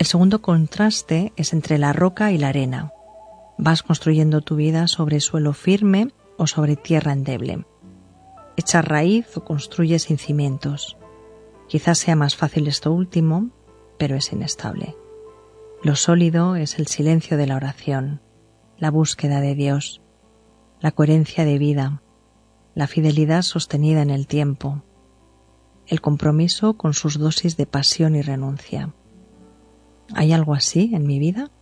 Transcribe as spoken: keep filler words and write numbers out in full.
El segundo contraste es entre la roca y la arena. Vas construyendo tu vida sobre suelo firme o sobre tierra endeble. ¿Echas raíz o construyes sin cimientos? Quizás sea más fácil esto último, pero es inestable. Lo sólido es el silencio de la oración, la búsqueda de Dios, la coherencia de vida, la fidelidad sostenida en el tiempo, el compromiso con sus dosis de pasión y renuncia. ¿Hay algo así en mi vida?